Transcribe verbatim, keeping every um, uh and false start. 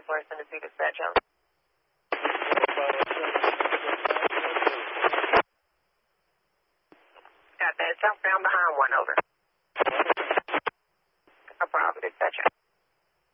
Larson to see dispatch out. Got that. Southbound behind one, over.